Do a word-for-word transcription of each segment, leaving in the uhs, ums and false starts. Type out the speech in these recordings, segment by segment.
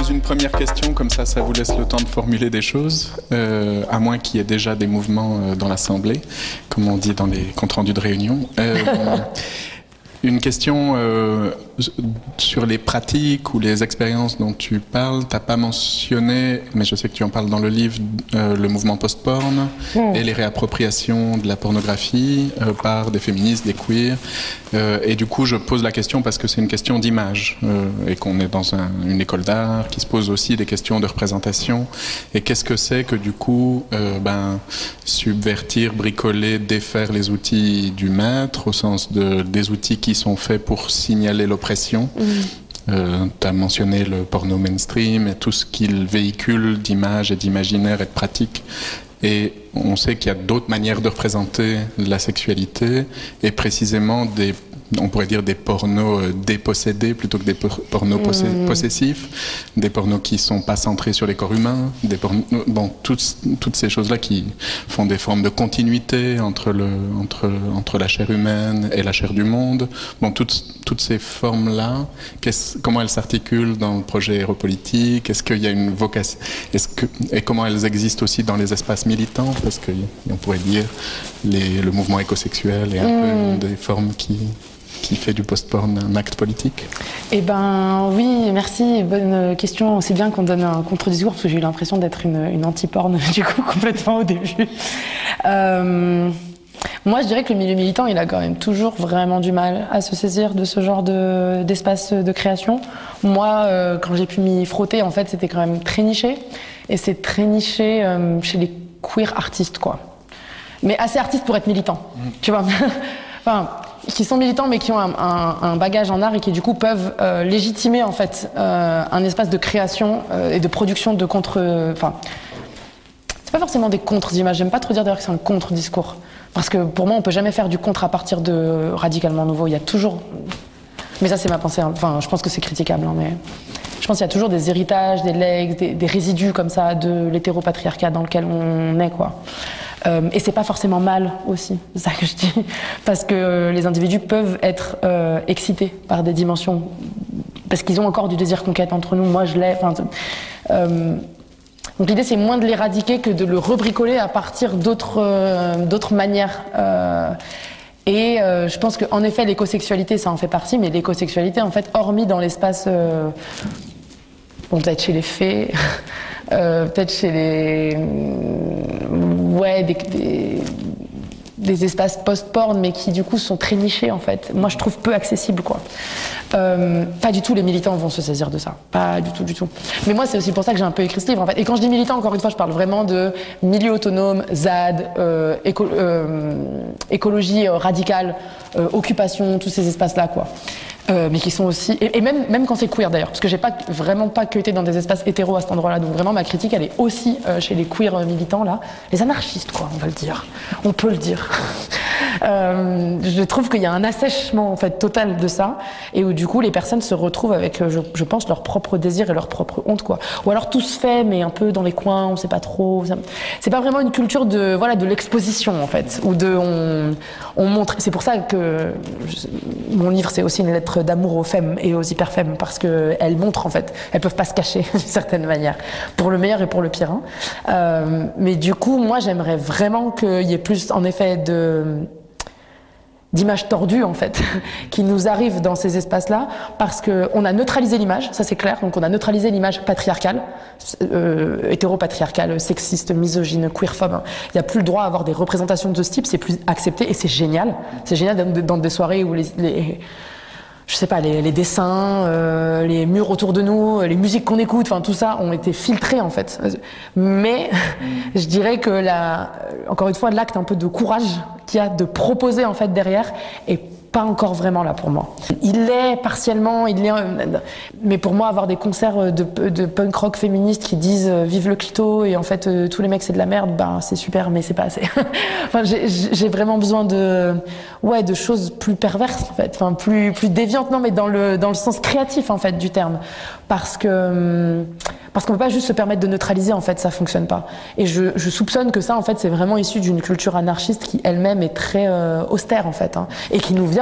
pose une première question, comme ça, ça vous laisse le temps de formuler des choses, euh, à moins qu'il y ait déjà des mouvements euh, dans l'Assemblée, comme on dit dans les comptes rendus de réunion. Euh, Une question euh, sur les pratiques ou les expériences dont tu parles. Tu n'as pas mentionné, mais je sais que tu en parles dans le livre, euh, le mouvement post-porn mmh. et les réappropriations de la pornographie euh, par des féministes, des queers. Euh, et du coup, je pose la question parce que c'est une question d'image euh, et qu'on est dans un, une école d'art qui se pose aussi des questions de représentation. Et qu'est-ce que c'est que du coup, euh, ben, subvertir, bricoler, défaire les outils du maître au sens de, des outils qui sont faits pour signaler l'oppression. Mmh. Euh, tu as mentionné le porno mainstream et tout ce qu'il véhicule d'images et d'imaginaire et de pratiques. Et on sait qu'il y a d'autres manières de représenter la sexualité et précisément des, on pourrait dire des pornos dépossédés plutôt que des pornos mmh. possessifs, des pornos qui sont pas centrés sur les corps humains, des pornos, bon, toutes, toutes ces choses-là qui font des formes de continuité entre, le, entre, entre la chair humaine et la chair du monde. Bon, toutes, toutes ces formes-là, comment elles s'articulent dans le projet héropolitique? Est-ce qu'il y a une vocation? Est-ce que, et comment elles existent aussi dans les espaces militants? Parce qu'on pourrait dire les, le mouvement écosexuel est un mmh. peu des formes qui... qui fait du post-porn un acte politique? Eh ben oui, merci, bonne question. C'est bien qu'on donne un contre-discours parce que j'ai eu l'impression d'être une, une anti-porn du coup complètement au début. Euh, moi je dirais que le milieu militant il a quand même toujours vraiment du mal à se saisir de ce genre de, d'espace de création. Moi euh, quand j'ai pu m'y frotter en fait c'était quand même très niché et c'est très niché euh, chez les queer artistes quoi. Mais assez artistes pour être militant, mmh. tu vois. Enfin, qui sont militants mais qui ont un, un, un bagage en art et qui du coup peuvent euh, légitimer en fait euh, un espace de création euh, et de production de contre... Enfin, c'est pas forcément des contre-images, j'aime pas trop dire d'ailleurs que c'est un contre-discours. Parce que pour moi on peut jamais faire du contre à partir de radicalement nouveau, il y a toujours... Mais ça c'est ma pensée, hein. Enfin je pense que c'est critiquable, hein, mais... Je pense qu'il y a toujours des héritages, des legs, des, des résidus comme ça de l'hétéropatriarcat dans lequel on est quoi. Euh, et c'est pas forcément mal aussi, c'est ça que je dis, parce que euh, les individus peuvent être euh, excités par des dimensions, parce qu'ils ont encore du désir conquête entre nous, moi je l'ai. Euh, donc l'idée c'est moins de l'éradiquer que de le rebricoler à partir d'autres euh, d'autres manières. Euh, et euh, je pense qu'en effet l'écosexualité ça en fait partie, mais l'écosexualité en fait hormis dans l'espace, euh, bon peut-être chez les fées, euh, peut-être chez les... Ouais, des, des, des espaces post-porn, mais qui du coup sont très nichés en fait. Moi je trouve peu accessibles quoi. Euh, pas du tout les militants vont se saisir de ça. Pas du tout, du tout. Mais moi c'est aussi pour ça que j'ai un peu écrit ce livre en fait. Et quand je dis militant, encore une fois, je parle vraiment de milieu autonome, Z A D, euh, éco euh, écologie euh, radicale, euh, occupation, tous ces espaces-là quoi. Euh, mais qui sont aussi, et, et même, même quand c'est queer d'ailleurs, parce que j'ai pas vraiment pas que été dans des espaces hétéros à cet endroit-là, donc vraiment ma critique elle est aussi euh, chez les queer euh, militants là, les anarchistes quoi, on va le dire, on peut le dire. euh, je trouve qu'il y a un assèchement en fait total de ça, et où du coup les personnes se retrouvent avec, je, je pense, leur propre désir et leur propre honte quoi, ou alors tout se fait mais un peu dans les coins, on sait pas trop, c'est pas vraiment une culture de voilà de l'exposition en fait, ou de on, on montre, c'est pour ça que je, mon livre c'est aussi une lettre d'amour aux femmes et aux hyperfemmes parce qu'elles montrent en fait, elles peuvent pas se cacher d'une certaine manière, pour le meilleur et pour le pire. Hein. Euh, mais du coup, moi j'aimerais vraiment qu'il y ait plus en effet de d'images tordues en fait qui nous arrivent dans ces espaces-là parce qu'on a neutralisé l'image, ça c'est clair, donc on a neutralisé l'image patriarcale, euh, hétéropatriarcale, sexiste, misogyne, queerphobe. Hein. Il n'y a plus le droit à avoir des représentations de ce type, c'est plus accepté et c'est génial. C'est génial dans des soirées où les, les je sais pas, les, les dessins, euh, les murs autour de nous, les musiques qu'on écoute, enfin tout ça ont été filtrés en fait. Mais je dirais que la, encore une fois, l'acte un peu de courage qu'il y a de proposer en fait derrière est pas encore vraiment là pour moi. Il l'est partiellement, il l'est, mais pour moi avoir des concerts de, de punk rock féministes qui disent euh, vive le clito et en fait euh, tous les mecs c'est de la merde, ben c'est super mais c'est pas assez. Enfin j'ai vraiment besoin de ouais de choses plus perverses en fait, enfin plus plus déviantes, non mais dans le dans le sens créatif en fait du terme, parce que parce qu'on peut pas juste se permettre de neutraliser en fait, ça fonctionne pas. Et je, je soupçonne que ça en fait c'est vraiment issu d'une culture anarchiste qui elle-même est très euh, austère en fait, hein, et qui nous vient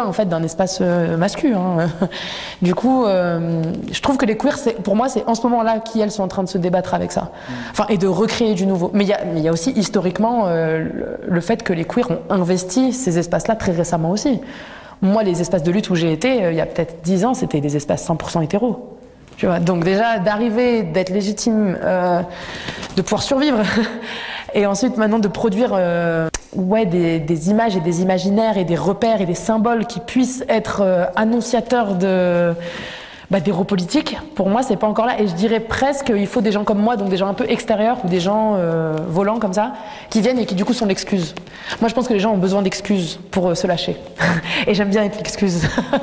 en fait d'un espace euh, masculin. Hein. Du coup, euh, je trouve que les queers, c'est, pour moi, c'est en ce moment-là qu'elles sont en train de se débattre avec ça, enfin, et de recréer du nouveau. Mais il y a, mais il y a aussi historiquement euh, le, le fait que les queers ont investi ces espaces-là très récemment aussi. Moi, les espaces de lutte où j'ai été, euh, il y a peut-être dix ans, c'était des espaces cent pour cent hétéros. Tu vois, donc déjà, d'arriver, d'être légitime, euh, de pouvoir survivre, et ensuite maintenant de produire euh, ouais, des, des images et des imaginaires et des repères et des symboles qui puissent être euh, annonciateurs de... Bah, des rôles politiques, pour moi, c'est pas encore là. Et je dirais presque qu'il faut des gens comme moi, donc des gens un peu extérieurs ou des gens euh, volants comme ça, qui viennent et qui du coup sont l'excuse. Moi, je pense que les gens ont besoin d'excuses pour euh, se lâcher. Et j'aime bien être l'excuse.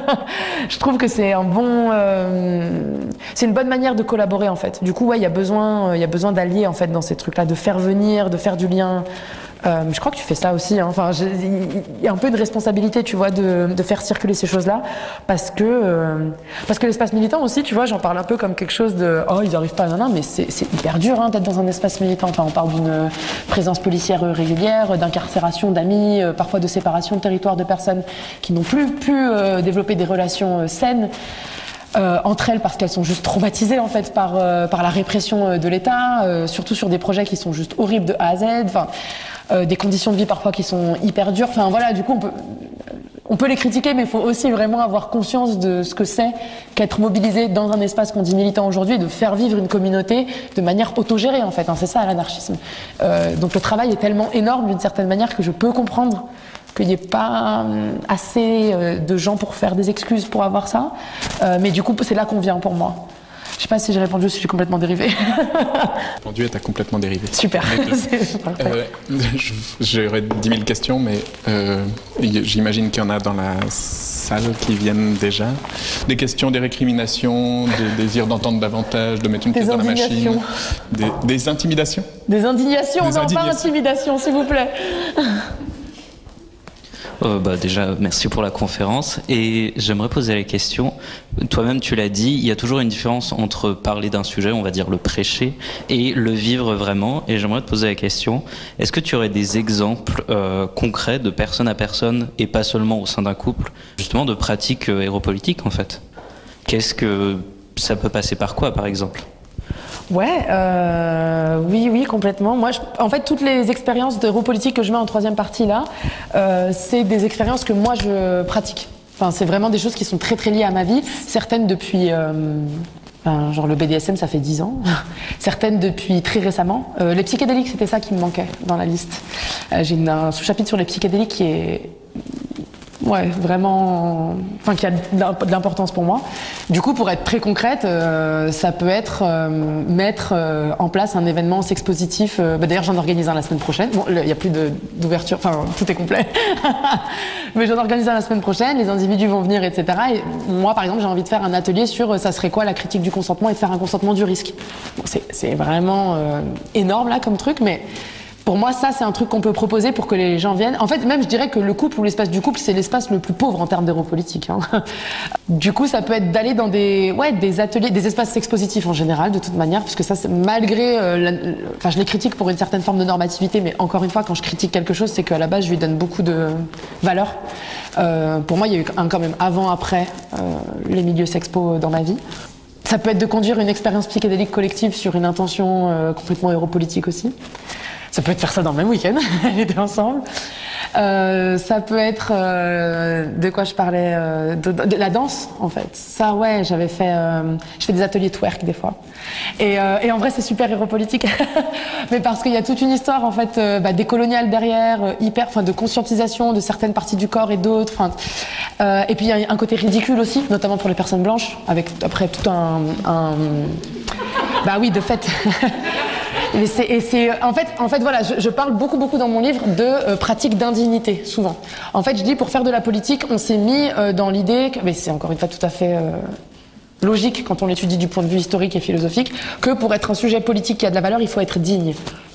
Je trouve que c'est un bon, euh, c'est une bonne manière de collaborer en fait. Du coup, ouais, il y a besoin, euh, il y a besoin d'allier en fait dans ces trucs-là, de faire venir, de faire du lien. Euh, je crois que tu fais ça aussi. Hein. Enfin, il y a un peu de responsabilité, tu vois, de, de faire circuler ces choses-là, parce que euh, parce que l'espace militant aussi, tu vois, j'en parle un peu comme quelque chose de oh ils n'y arrivent pas, non non, mais c'est hyper dur hein, d'être dans un espace militant. Enfin, on parle d'une présence policière régulière, d'incarcération d'amis, euh, parfois de séparation de territoire de personnes qui n'ont plus pu euh, développer des relations euh, saines. Euh, entre elles parce qu'elles sont juste traumatisées en fait par euh, par la répression euh, de l'État, euh, surtout sur des projets qui sont juste horribles de A à Z, enfin euh, des conditions de vie parfois qui sont hyper dures. Enfin voilà, du coup on peut on peut les critiquer, mais il faut aussi vraiment avoir conscience de ce que c'est qu'être mobilisé dans un espace qu'on dit militant aujourd'hui, de faire vivre une communauté de manière autogérée en fait. Hein, c'est ça l'anarchisme. Euh, donc le travail est tellement énorme d'une certaine manière que je peux comprendre qu'il n'y ait pas assez de gens pour faire des excuses pour avoir ça. Euh, mais du coup, c'est là qu'on vient pour moi. Je ne sais pas si j'ai répondu ou si j'ai complètement dérivé. Répondu et t'as complètement dérivé. Super. euh, J'aurais dix mille questions, mais euh, j'imagine qu'il y en a dans la salle qui viennent déjà. Des questions, des récriminations, des désirs d'entendre davantage, de mettre une pièce dans la machine. Des, des intimidations. Des indignations, des non, indignations. pas intimidation, s'il vous plaît. Euh, bah déjà, merci pour la conférence. Et j'aimerais poser la question, toi-même tu l'as dit, il y a toujours une différence entre parler d'un sujet, on va dire le prêcher, et le vivre vraiment. Et j'aimerais te poser la question, est-ce que tu aurais des exemples euh, concrets de personne à personne, et pas seulement au sein d'un couple, justement de pratiques euh, héropolitiques en fait? Qu'est-ce que ça peut passer par quoi par exemple? Ouais, euh, oui, oui, complètement. Moi, je, en fait, toutes les expériences d'héropolitique que je mets en troisième partie là, euh, c'est des expériences que moi je pratique. Enfin, c'est vraiment des choses qui sont très très liées à ma vie. Certaines depuis, euh, enfin, genre le B D S M, ça fait dix ans. Certaines depuis très récemment. Euh, les psychédéliques, c'était ça qui me manquait dans la liste. Euh, J'ai un sous-chapitre sur les psychédéliques qui est ouais, vraiment, enfin qui a de l'importance pour moi. Du coup, pour être très concrète, euh, ça peut être euh, mettre euh, en place un événement sexpositif. Euh, bah, D'ailleurs, j'en organise un la semaine prochaine. Bon, il n'y a plus d'ouverture, enfin tout est complet. Mais j'en organise un la semaine prochaine. Les individus vont venir, et cetera. Et moi, par exemple, j'ai envie de faire un atelier sur euh, ça serait quoi la critique du consentement et de faire un consentement du risque. Bon, c'est vraiment euh, énorme là comme truc, mais pour moi, ça, c'est un truc qu'on peut proposer pour que les gens viennent. En fait, même, je dirais que le couple ou l'espace du couple, c'est l'espace le plus pauvre en termes d'héropolitique. Hein. Du coup, ça peut être d'aller dans des, ouais, des ateliers, des espaces expositifs en général, de toute manière, parce que ça, malgré, euh, la, enfin, je les critique pour une certaine forme de normativité, mais encore une fois, quand je critique quelque chose, c'est qu'à la base, je lui donne beaucoup de valeur. Euh, pour moi, il y a eu un quand même avant-après euh, les milieux sexpo dans ma vie. Ça peut être de conduire une expérience psychédélique collective sur une intention euh, complètement héropolitique aussi. Ça peut être faire ça dans le même week-end, les deux ensemble. Euh, ça peut être euh, de quoi je parlais, euh, de, de, de la danse en fait. Ça ouais, j'avais fait, euh, je fais des ateliers twerk des fois. Et, euh, et en vrai c'est super héropolitique, mais parce qu'il y a toute une histoire en fait, euh, bah, décoloniale derrière, euh, hyper, enfin de conscientisation de certaines parties du corps et d'autres. Enfin, euh, et puis il y a un côté ridicule aussi, notamment pour les personnes blanches, avec après tout un, un bah oui de fait. Et c'est, et c'est, en fait, en fait, voilà, je, je parle beaucoup, beaucoup dans mon livre de euh, pratiques d'indignité, souvent. En fait, je dis, pour faire de la politique, on s'est mis euh, dans l'idée, que, mais c'est encore une fois tout à fait euh, logique quand on l'étudie du point de vue historique et philosophique, que pour être un sujet politique qui a de la valeur, il faut être digne.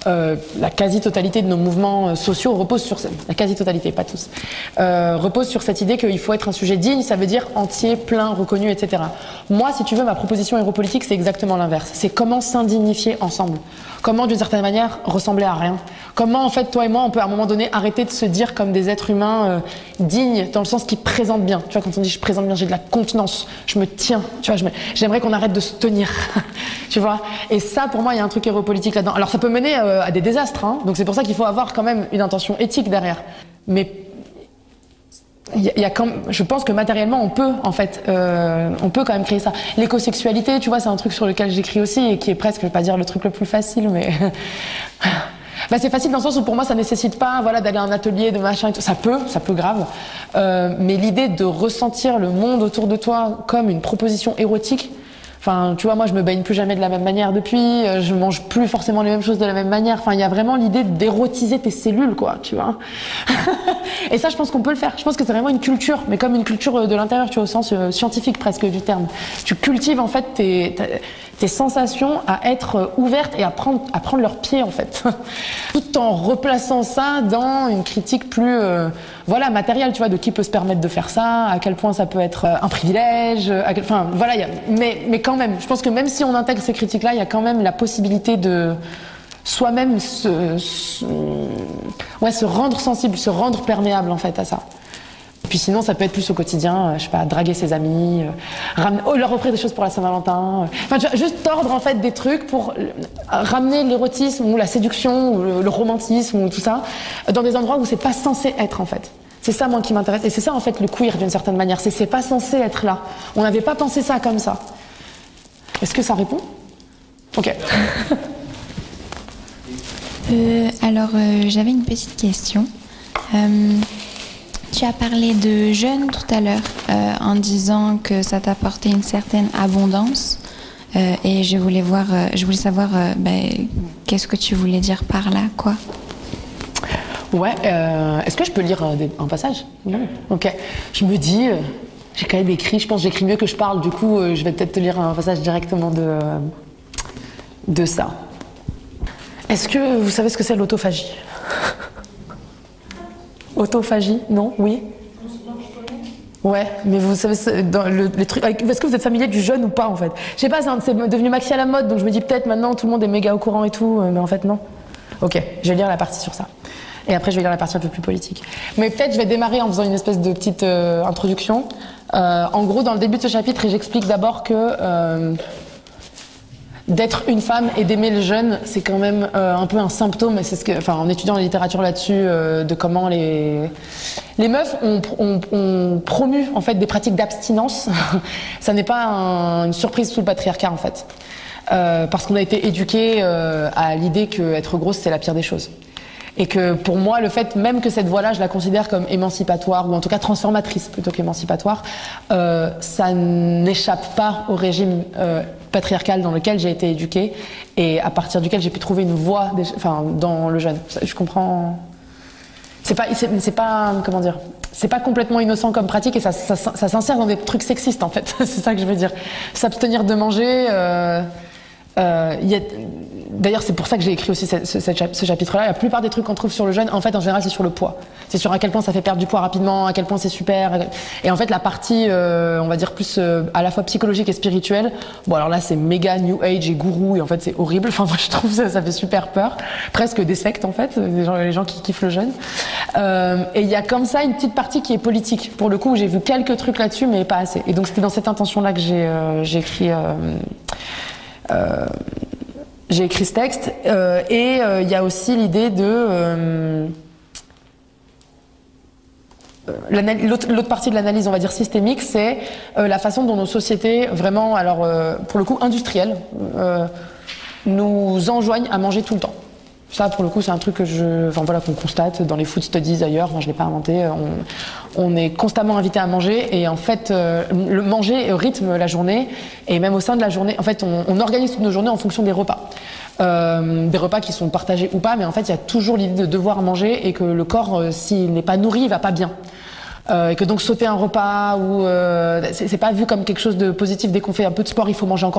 euh, la quasi-totalité de nos mouvements sociaux repose sur la quasi-totalité, pas tous, euh, repose sur cette idée qu'il faut être un sujet digne, ça veut dire entier, plein, reconnu, et cetera. Moi, si tu veux, ma proposition héropolitique, c'est exactement l'inverse. C'est comment s'indignifier ensemble. Comment, d'une certaine manière, ressembler à rien. Comment, en fait, toi et moi, on peut à un moment donné arrêter de se dire comme des êtres humains euh, dignes, dans le sens qui présentent bien. Tu vois, quand on dit je présente bien, j'ai de la contenance, je me tiens. Tu vois, j'aimerais qu'on arrête de se tenir. Tu vois. Et ça, pour moi, il y a un truc héropolitique là-dedans. Alors, ça peut mener euh, à des désastres, hein, donc c'est pour ça qu'il faut avoir quand même une intention éthique derrière. Mais il y a, il y a quand, je pense que matériellement, on peut, en fait, euh, on peut quand même créer ça. L'écosexualité, tu vois, c'est un truc sur lequel j'écris aussi et qui est presque, je vais pas dire le truc le plus facile, mais bah, c'est facile dans le sens où pour moi, ça nécessite pas, voilà, d'aller à un atelier de machin et tout. Ça peut, ça peut grave, euh, mais l'idée de ressentir le monde autour de toi comme une proposition érotique. Enfin, tu vois, moi, je me baigne plus jamais de la même manière depuis, je mange plus forcément les mêmes choses de la même manière. Enfin, il y a vraiment l'idée d'érotiser tes cellules, quoi, tu vois. Et ça, je pense qu'on peut le faire. Je pense que c'est vraiment une culture, mais comme une culture de l'intérieur, tu vois, au sens euh, scientifique presque du terme. Tu cultives, en fait, tes, tes, tes sensations à être ouvertes et à prendre, à prendre leur pied, en fait. Tout en replaçant ça dans une critique plus, euh, voilà, matérielle, tu vois, de qui peut se permettre de faire ça, à quel point ça peut être euh, un privilège, à quel, enfin, voilà, y a, mais, mais quand même, je pense que même si on intègre ces critiques-là, il y a quand même la possibilité de soi-même se, se, ouais, se rendre sensible, se rendre perméable en fait à ça. Et puis sinon, ça peut être plus au quotidien, euh, je sais pas, draguer ses amis, euh, ramener, oh, leur offrir des choses pour la Saint-Valentin. Euh, enfin, tu vois, juste tordre en fait des trucs pour euh, ramener l'érotisme ou la séduction ou le, le romantisme ou tout ça dans des endroits où c'est pas censé être en fait. C'est ça moi qui m'intéresse et c'est ça en fait le queer d'une certaine manière. C'est c'est pas censé être là. On n'avait pas pensé ça comme ça. Est-ce que ça répond? Ok. euh, alors, euh, j'avais une petite question. Euh, tu as parlé de jeûne tout à l'heure, euh, en disant que ça t'apportait une certaine abondance. Euh, et je voulais voir, euh, je voulais savoir, euh, ben, qu'est-ce que tu voulais dire par là, quoi? Ouais. Euh, Est-ce que je peux lire un, un passage? Non. Ok. Je me dis. Euh, J'ai quand même écrit, je pense que j'écris mieux que je parle, du coup euh, je vais peut-être te lire un passage directement de, euh, de ça. Est-ce que vous savez ce que c'est l'autophagie? Autophagie? Non? Oui? Ouais, mais vous savez, dans le, les trucs, est-ce que vous êtes familier du jeûne ou pas en fait? Je sais pas, c'est devenu maxi à la mode, donc je me dis peut-être maintenant tout le monde est méga au courant et tout, mais en fait non. Ok, je vais lire la partie sur ça. Et après, je vais lire la partie un peu plus politique. Mais peut-être je vais démarrer en faisant une espèce de petite euh, introduction. Euh, en gros, dans le début de ce chapitre, j'explique d'abord que euh, d'être une femme et d'aimer le jeûne, c'est quand même euh, un peu un symptôme. C'est ce que, enfin, en étudiant la littérature là-dessus, euh, de comment les les meufs ont, ont, ont promu en fait des pratiques d'abstinence. Ça n'est pas un, une surprise sous le patriarcat en fait, euh, parce qu'on a été éduqués euh, à l'idée que être grosse c'est la pire des choses. Et que pour moi, le fait même que cette voie-là, je la considère comme émancipatoire, ou en tout cas transformatrice plutôt qu'émancipatoire, euh, ça n'échappe pas au régime euh, patriarcal dans lequel j'ai été éduquée, et à partir duquel j'ai pu trouver une voie, enfin, dans le jeûne. Je comprends. C'est pas, c'est pas, comment dire, c'est pas complètement innocent comme pratique, et ça, ça, ça s'insère dans des trucs sexistes en fait. C'est ça que je veux dire. S'abstenir de manger. Euh, Euh, D'ailleurs, c'est pour ça que j'ai écrit aussi ce, ce, ce chapitre-là. La plupart des trucs qu'on trouve sur le jeûne, en fait, en général, c'est sur le poids. C'est sur à quel point ça fait perdre du poids rapidement, à quel point c'est super. Et en fait, la partie, euh, on va dire plus euh, à la fois psychologique et spirituelle, bon, alors là, c'est méga new age et gourou, et en fait, c'est horrible. Enfin, moi, je trouve ça, ça fait super peur. Presque des sectes, en fait, les gens, les gens qui kiffent le jeûne. Euh, et il y a comme ça une petite partie qui est politique. Pour le coup, j'ai vu quelques trucs là-dessus, mais pas assez. Et donc, c'était dans cette intention-là que j'ai euh, écrit. Euh, Euh, j'ai écrit ce texte euh, et il euh, y a aussi l'idée de euh, l'autre partie de l'analyse, on va dire systémique, c'est euh, la façon dont nos sociétés vraiment, alors euh, pour le coup industrielles, euh, nous enjoignent à manger tout le temps. Ça, pour le coup, c'est un truc que je, enfin voilà, qu'on constate dans les food studies ailleurs. Enfin, je l'ai pas inventé. On, on est constamment invité à manger, et en fait, euh, le manger rythme la journée, et même au sein de la journée, en fait, on, on organise toutes nos journées en fonction des repas, euh, des repas qui sont partagés ou pas, mais en fait, il y a toujours l'idée de devoir manger, et que le corps, euh, s'il n'est pas nourri, il va pas bien. Euh, et que donc sauter un repas ou euh, c'est pas vu comme quelque chose de positif. Dès qu'on fait un peu de sport, il faut manger encore